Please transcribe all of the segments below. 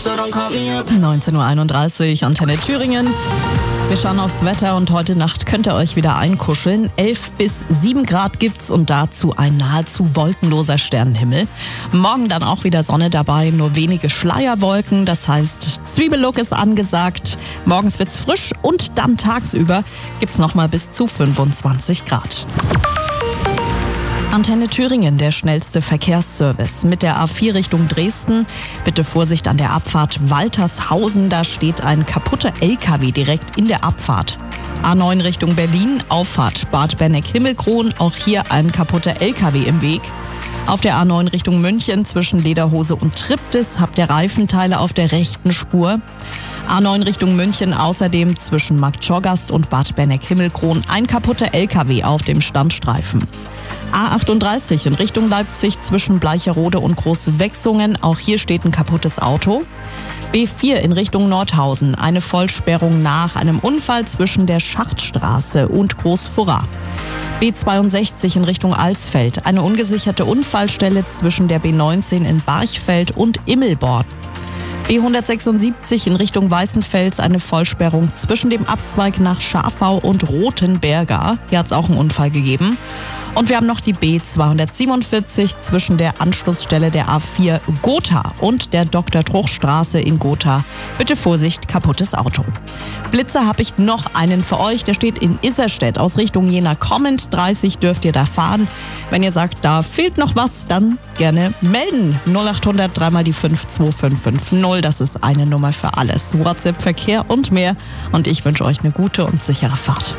19:31 Uhr, Antenne Thüringen. Wir schauen aufs Wetter und heute Nacht könnt ihr euch wieder einkuscheln. 11 bis 7 Grad gibt's und dazu ein nahezu wolkenloser Sternenhimmel. Morgen dann auch wieder Sonne dabei, nur wenige Schleierwolken. Das heißt, Zwiebellook ist angesagt. Morgens wird's frisch und dann tagsüber gibt's nochmal bis zu 25 Grad. Antenne Thüringen, der schnellste Verkehrsservice mit der A4 Richtung Dresden. Bitte Vorsicht an der Abfahrt Waltershausen, da steht ein kaputter LKW direkt in der Abfahrt. A9 Richtung Berlin, Auffahrt Bad Berneck-Himmelkron, auch hier ein kaputter LKW im Weg. Auf der A9 Richtung München zwischen Lederhose und Triptis habt ihr Reifenteile auf der rechten Spur. A9 Richtung München außerdem zwischen Marktschorgast und Bad Berneck-Himmelkron ein kaputter LKW auf dem Standstreifen. A38 in Richtung Leipzig zwischen Bleicherode und Große Wechsungen. Auch hier steht ein kaputtes Auto. B4 in Richtung Nordhausen. Eine Vollsperrung nach einem Unfall zwischen der Schachtstraße und Großfurra. B62 in Richtung Alsfeld. Eine ungesicherte Unfallstelle zwischen der B19 in Barchfeld und Immelborn. B176 in Richtung Weißenfels. Eine Vollsperrung zwischen dem Abzweig nach Schafau und Rothenberger. Hier hat es auch einen Unfall gegeben. Und wir haben noch die B247 zwischen der Anschlussstelle der A4 Gotha und der Dr.-Truch-Straße in Gotha. Bitte Vorsicht, kaputtes Auto. Blitzer habe ich noch einen für euch. Der steht in Isserstedt aus Richtung Jena kommend. 30 dürft ihr da fahren. Wenn ihr sagt, da fehlt noch was, dann gerne melden. 0800 3 mal die 52550. Das ist eine Nummer für alles. WhatsApp, Verkehr und mehr. Und ich wünsche euch eine gute und sichere Fahrt.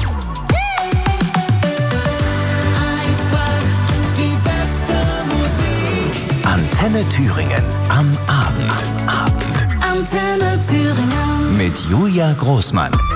Antenne Thüringen am Abend. Antenne Thüringen Mit Julia Großmann.